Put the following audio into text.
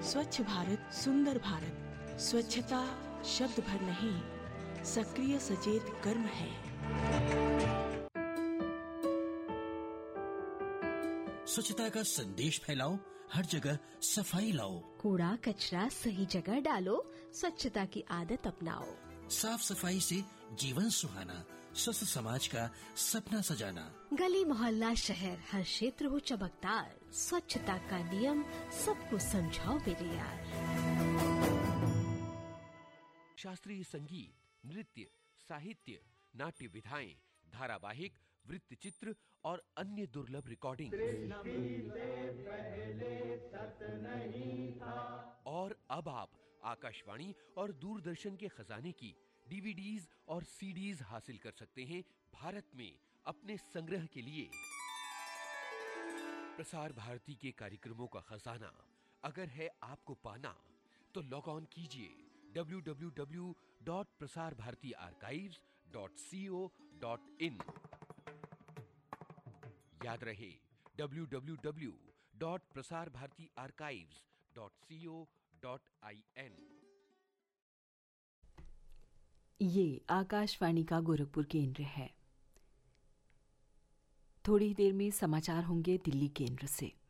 स्वच्छ भारत सुंदर भारत। स्वच्छता शब्द भर नहीं, सक्रिय सचेत कर्म है। स्वच्छता का संदेश फैलाओ, हर जगह सफाई लाओ। कूड़ा कचरा सही जगह डालो, स्वच्छता की आदत अपनाओ। साफ सफाई से जीवन सुहाना, स्वस्थ समाज का सपना सजाना। गली मोहल्ला शहर हर क्षेत्र हो चमकदार, स्वच्छता का नियम सबको समझाओ मेरे यार। शास्त्रीय संगीत, नृत्य, साहित्य, नाट्य विधाएं, धारावाहिक, वृत्त चित्र और अन्य दुर्लभ रिकॉर्डिंग। और अब आप आकाशवाणी और दूरदर्शन के खजाने की डीवीडीज और सीडीज हासिल कर सकते हैं भारत में अपने संग्रह के लिए। प्रसार भारती के कार्यक्रमों का खजाना अगर है आपको पाना, तो लॉग ऑन कीजिए www.prasarbhartiarchives.co.in। याद रहे www.prasarbhartiarchives.co.in। ये आकाशवाणी का गोरखपुर केंद्र है। थोड़ी देर में समाचार होंगे दिल्ली केंद्र से।